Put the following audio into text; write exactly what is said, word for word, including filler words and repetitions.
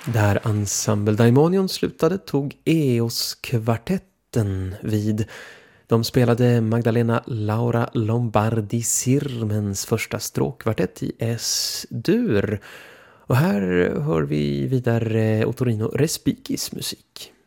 Där Ensemble Daimonion slutade tog E O S-kvartetten vid. De spelade Magdalena Laura Lombardi Sirmens första stråkkvartett i S-dur. Och här hör vi vidare Ottorino Respigis musik.